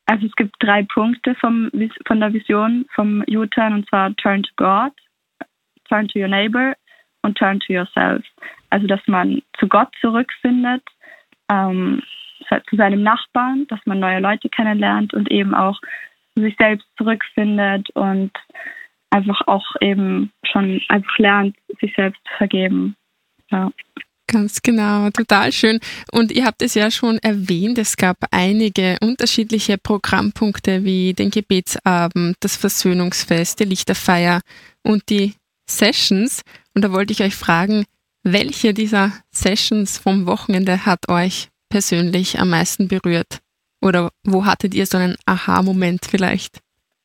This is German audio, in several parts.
Also es gibt 3 Punkte von der Vision vom U-Turn, und zwar Turn to God, Turn to your neighbor und Turn to yourself. Also dass man zu Gott zurückfindet, zu seinem Nachbarn, dass man neue Leute kennenlernt und eben auch zu sich selbst zurückfindet und einfach auch eben schon einfach lernt, sich selbst zu vergeben. Ja. Ganz genau, total schön. Und ihr habt es ja schon erwähnt, es gab einige unterschiedliche Programmpunkte wie den Gebetsabend, das Versöhnungsfest, die Lichterfeier und die Sessions. Und da wollte ich euch fragen, welche dieser Sessions vom Wochenende hat euch persönlich am meisten berührt? Oder wo hattet ihr so einen Aha-Moment vielleicht?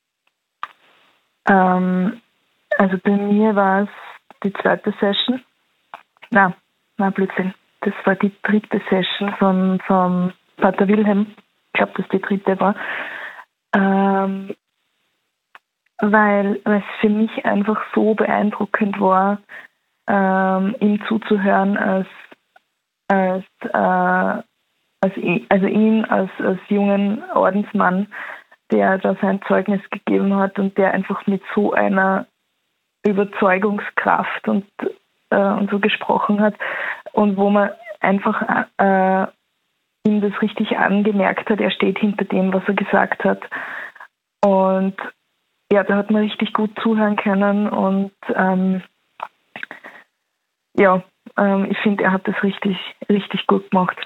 Also bei mir war es die zweite Session. Nein, Blödsinn. Das war die 3. Session von Pater Wilhelm. Ich glaube, dass die 3. war. Weil es für mich einfach so beeindruckend war, ihm zuzuhören ihn als jungen Ordensmann, der da sein Zeugnis gegeben hat und der einfach mit so einer Überzeugungskraft und so gesprochen hat und wo man einfach ihm das richtig angemerkt hat, er steht hinter dem, was er gesagt hat. Und ja, da hat man richtig gut zuhören können und ich finde, er hat das richtig, richtig gut gemacht.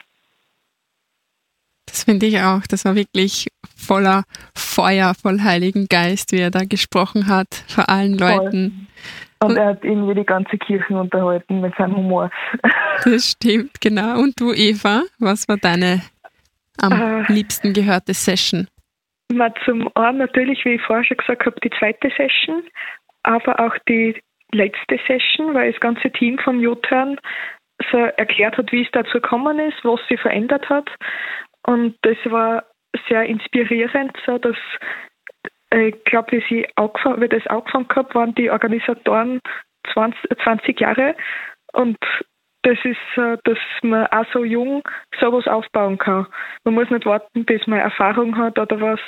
Das finde ich auch. Das war wirklich voller Feuer, voll Heiligen Geist, wie er da gesprochen hat, vor allen Leuten. Und er hat irgendwie die ganze Kirche unterhalten mit seinem Humor. Das stimmt, genau. Und du, Eva, was war deine am liebsten gehörte Session? Zum einen natürlich, wie ich vorher schon gesagt habe, die 2. Session, aber auch die letzte Session, weil das ganze Team vom U-Turn so erklärt hat, wie es dazu gekommen ist, was sie verändert hat. Und das war sehr inspirierend, so dass ich glaube, wie das angefangen gehabt, waren die Organisatoren 20 Jahre. Und das ist, dass man auch so jung sowas aufbauen kann. Man muss nicht warten, bis man Erfahrung hat oder was.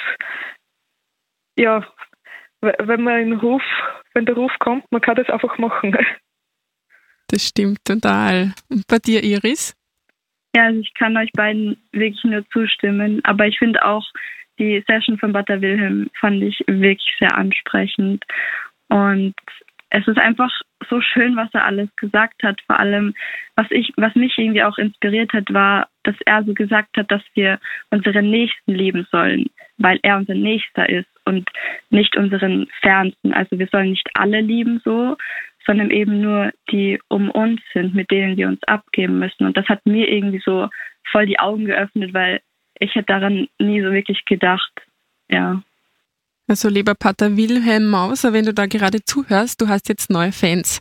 Wenn der Ruf kommt, man kann das einfach machen. Das stimmt total. Und bei dir, Iris? Ja, also ich kann euch beiden wirklich nur zustimmen. Aber ich finde auch, die Session von Pater Wilhelm fand ich wirklich sehr ansprechend. Und es ist einfach so schön, was er alles gesagt hat. Vor allem, was mich irgendwie auch inspiriert hat, war, dass er so gesagt hat, dass wir unseren Nächsten lieben sollen, weil er unser Nächster ist und nicht unseren Fernsten. Also wir sollen nicht alle lieben so, sondern eben nur die um uns sind, mit denen wir uns abgeben müssen. Und das hat mir irgendwie so voll die Augen geöffnet, weil ich hätte daran nie so wirklich gedacht, ja. Also lieber Pater Wilhelm Mauser, wenn du da gerade zuhörst, du hast jetzt neue Fans.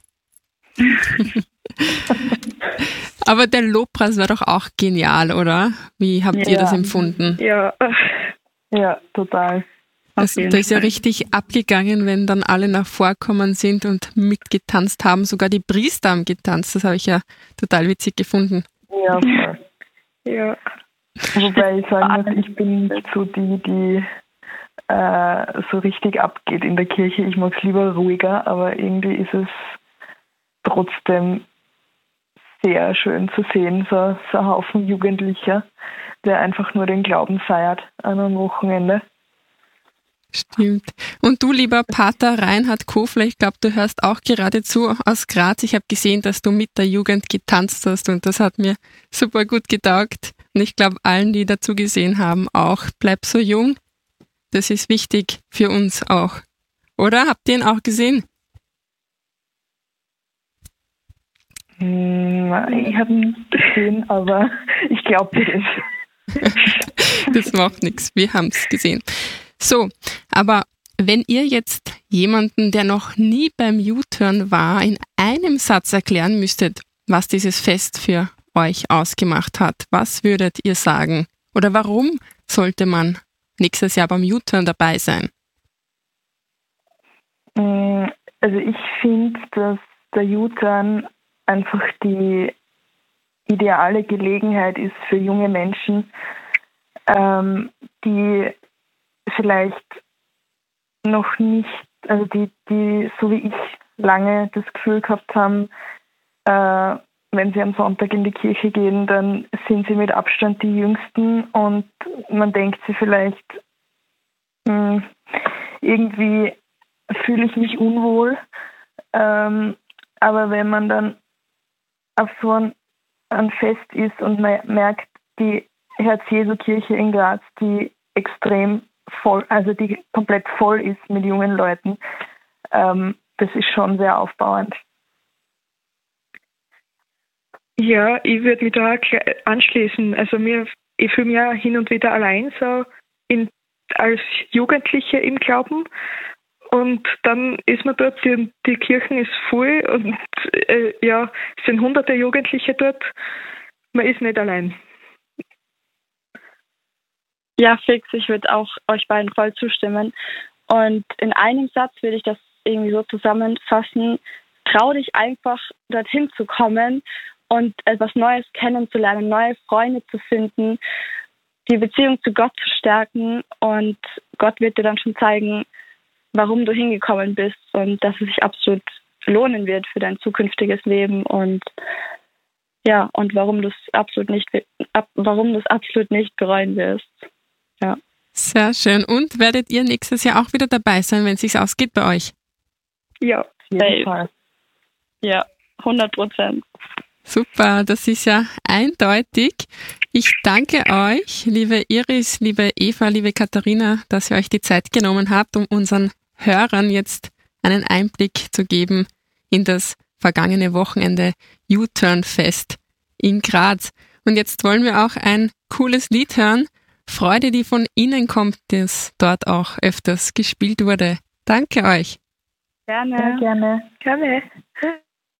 Aber der Lobpreis war doch auch genial, oder? Wie habt ihr das empfunden? Ja, total. Also, da ist ja richtig abgegangen, wenn dann alle nach vorkommen sind und mitgetanzt haben. Sogar die Priester haben getanzt. Das habe ich ja total witzig gefunden. Ja, voll. Ja. Wobei ich sagen muss, ich bin nicht so die so richtig abgeht in der Kirche. Ich mag es lieber ruhiger, aber irgendwie ist es trotzdem sehr schön zu sehen, so ein Haufen Jugendlicher, der einfach nur den Glauben feiert an einem Wochenende. Stimmt. Und du, lieber Pater Reinhard Kofler, ich glaube, du hörst auch geradezu aus Graz. Ich habe gesehen, dass du mit der Jugend getanzt hast und das hat mir super gut getaugt. Und ich glaube, allen, die dazu gesehen haben, auch. Bleib so jung. Das ist wichtig für uns auch. Oder? Habt ihr ihn auch gesehen? Ich habe ihn gesehen, aber ich glaube das. Das macht nichts. Wir haben es gesehen. So, aber wenn ihr jetzt jemanden, der noch nie beim U-Turn war, in einem Satz erklären müsstet, was dieses Fest für euch ausgemacht hat, was würdet ihr sagen? Oder warum sollte man nächstes Jahr beim U-Turn dabei sein? Also ich finde, dass der U-Turn einfach die ideale Gelegenheit ist für junge Menschen, die vielleicht noch nicht, also die so wie ich lange das Gefühl gehabt haben, wenn sie am Sonntag in die Kirche gehen, dann sind sie mit Abstand die Jüngsten und man denkt sie vielleicht, irgendwie fühle ich mich unwohl. Aber wenn man dann auf so ein Fest ist und man merkt, die Herz-Jesu-Kirche in Graz, die extrem voll, also die komplett voll ist mit jungen Leuten, das ist schon sehr aufbauend. Ja, ich würde mich da anschließen. Also ich fühle mich ja hin und wieder allein so als Jugendliche im Glauben. Und dann ist man dort, die Kirchen ist voll und es sind hunderte Jugendliche dort. Man ist nicht allein. Ja, fix, ich würde auch euch beiden voll zustimmen. Und in einem Satz würde ich das irgendwie so zusammenfassen: Trau dich einfach, dorthin zu kommen und etwas Neues kennenzulernen, neue Freunde zu finden, die Beziehung zu Gott zu stärken, und Gott wird dir dann schon zeigen, warum du hingekommen bist und dass es sich absolut lohnen wird für dein zukünftiges Leben und warum du es absolut nicht bereuen wirst. Ja. Sehr schön. Und werdet ihr nächstes Jahr auch wieder dabei sein, wenn es sich ausgeht bei euch? Ja, Auf jeden Fall. Ja, 100%. Super, das ist ja eindeutig. Ich danke euch, liebe Iris, liebe Eva, liebe Katharina, dass ihr euch die Zeit genommen habt, um unseren Hörern jetzt einen Einblick zu geben in das vergangene Wochenende U-Turn-Fest in Graz. Und jetzt wollen wir auch ein cooles Lied hören. Freude, die von innen kommt, das dort auch öfters gespielt wurde. Danke euch. Gerne. Ja, gerne. gerne.